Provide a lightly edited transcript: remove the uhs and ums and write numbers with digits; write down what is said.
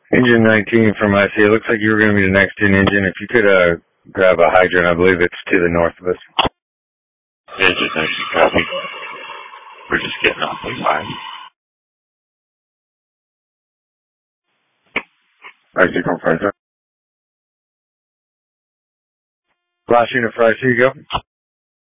Engine 19 from IC. It looks like you were going to be the next in engine. If you could grab a hydrant, I believe it's to the north of us. Engine 19, copy. We're just getting off the line. IC confirmed, sir. Last unit for IC, go.